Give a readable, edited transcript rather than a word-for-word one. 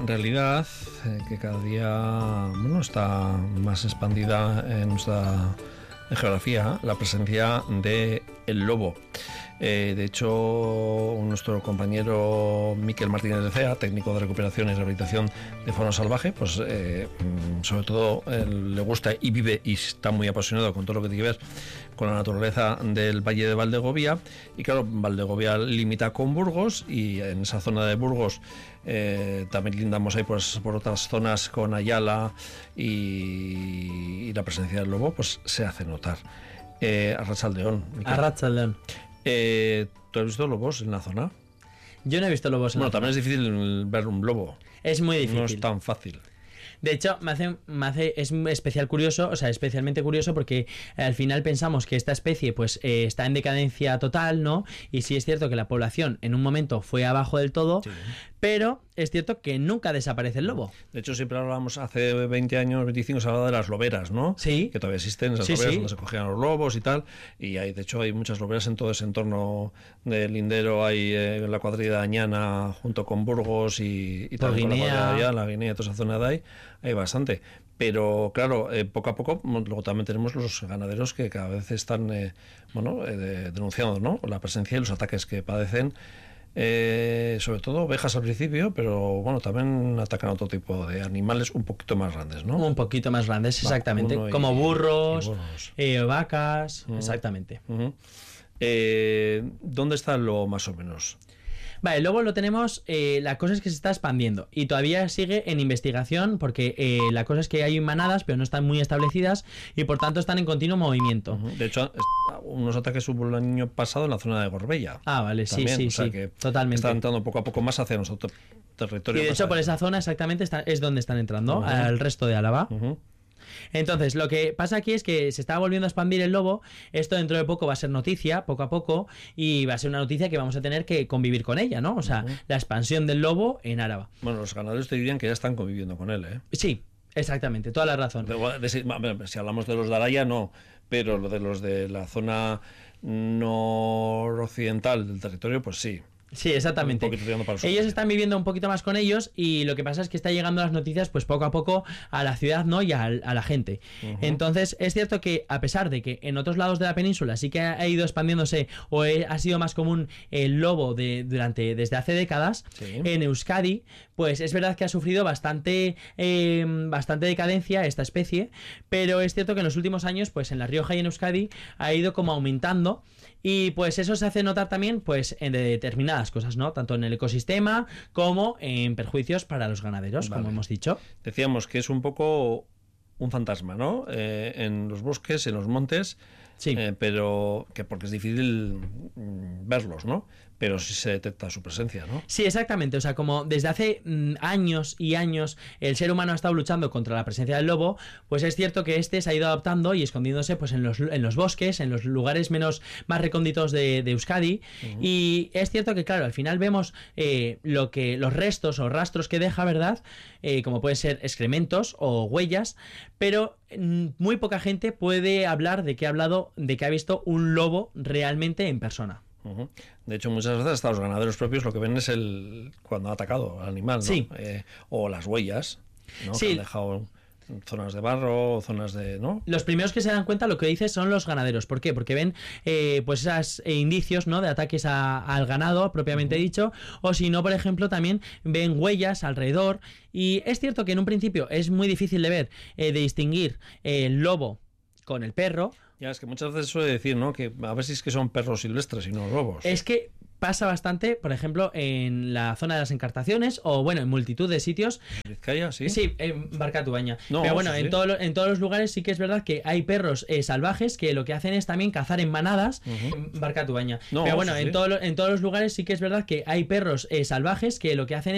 realidad que cada día está más expandida en nuestra geografía la presencia del lobo. De hecho, nuestro compañero Miquel Martínez de Cea, técnico de recuperación y rehabilitación de fauna salvaje, pues sobre todo le gusta y vive y está muy apasionado con todo lo que tiene que ver con la naturaleza del Valle de Valdegovía. Y claro, Valdegovía limita con Burgos, y en esa zona de Burgos también lindamos ahí pues por otras zonas con Ayala, y la presencia del lobo pues se hace notar. Arratsaldeon. Arratsaldeon. ¿Tú has visto lobos en la zona? Yo no he visto lobos en la zona. También es difícil ver un lobo. Es muy difícil. No es tan fácil. De hecho, es especialmente curioso porque al final pensamos que esta especie pues está en decadencia total, ¿no? Y sí es cierto que la población en un momento fue abajo del todo, sí. Pero es cierto que nunca desaparece el lobo. De hecho, siempre hablábamos hace 20 años, 25, se hablaba de las loberas, ¿no? Sí. Que todavía existen esas loberas donde se cogían los lobos y tal. Y de hecho hay muchas loberas en todo ese entorno del Lindero. Hay en la cuadrilla de Añana junto con Burgos y también la Guinea, toda esa zona de ahí. Hay bastante. Pero claro, poco a poco, luego también tenemos los ganaderos que cada vez están denunciando, ¿no? La presencia y los ataques que padecen. Sobre todo ovejas al principio, pero bueno, también atacan a otro tipo de animales un poquito más grandes, ¿no? Un poquito más grandes, exactamente. Como burros, vacas, exactamente. Uh-huh. ¿Dónde está el lobo más o menos? Vale, luego lo tenemos, la cosa es que se está expandiendo y todavía sigue en investigación porque la cosa es que hay manadas pero no están muy establecidas y por tanto están en continuo movimiento. Uh-huh. De hecho, unos ataques hubo el año pasado en la zona de Gorbella. Ah, vale, también, sí, que totalmente. Están entrando poco a poco más hacia nuestro territorio. Y de hecho por esa zona exactamente es donde están entrando, al resto de Álava. Uh-huh. Entonces, lo que pasa aquí es que se está volviendo a expandir el lobo. Esto dentro de poco va a ser noticia, poco a poco, y va a ser una noticia que vamos a tener que convivir con ella, ¿no? O sea, la expansión del lobo en Álava. Bueno, los ganaderos te dirían que ya están conviviendo con él, ¿eh? Sí, exactamente, toda la razón. Si hablamos de los de Araya, no, pero de los de la zona noroccidental del territorio, pues sí. Sí, exactamente. Ellos están viviendo un poquito más con ellos y lo que pasa es que está llegando las noticias pues poco a poco a la ciudad, ¿no? Y a la gente. Uh-huh. Entonces es cierto que a pesar de que en otros lados de la península sí que ha ido expandiéndose o ha sido más común el lobo desde hace décadas, sí. En Euskadi pues es verdad que ha sufrido bastante decadencia esta especie, pero es cierto que en los últimos años pues en La Rioja y en Euskadi ha ido como aumentando. Y pues eso se hace notar también pues en determinadas cosas, ¿no? Tanto en el ecosistema como en perjuicios para los ganaderos, como hemos dicho. Decíamos que es un poco un fantasma, ¿no? En los bosques, en los montes, sí. Pero que porque es difícil verlos, ¿no? Pero sí se detecta su presencia, ¿no? Sí, exactamente. O sea, como desde hace años y años el ser humano ha estado luchando contra la presencia del lobo, pues es cierto que se ha ido adaptando y escondiéndose pues en los bosques, en los lugares más recónditos de Euskadi. Uh-huh. Y es cierto que, claro, al final vemos los restos o rastros que deja, ¿verdad? Como pueden ser excrementos o huellas, pero muy poca gente puede hablar de que ha visto un lobo realmente en persona. Uh-huh. De hecho, muchas veces hasta los ganaderos propios lo que ven es cuando ha atacado al animal, ¿no? Sí. O las huellas, ¿no? Sí. Que han dejado zonas de barro, zonas de... ¿no? Los primeros que se dan cuenta, lo que dices, son los ganaderos. ¿Por qué? Porque ven pues esos indicios, ¿no? De ataques al ganado, propiamente uh-huh. dicho, o si no, por ejemplo, también ven huellas alrededor. Y es cierto que en un principio es muy difícil de ver, de distinguir el lobo con el perro. Ya, es que muchas veces suele decir, ¿no? Que a ver si es que son perros silvestres y no lobos. Es que pasa bastante, por ejemplo, en la zona de las Encartaciones o, bueno, en multitud de sitios. ¿En Vizcaya, sí? Sí, en Barkatubaña. No, pero bueno, sí. En todos los lugares sí que es verdad que hay perros salvajes que lo que hacen es también cazar en manadas en Barkatubaña. No, pero bueno, sí. En todos los lugares sí que es verdad que hay perros salvajes que lo que hacen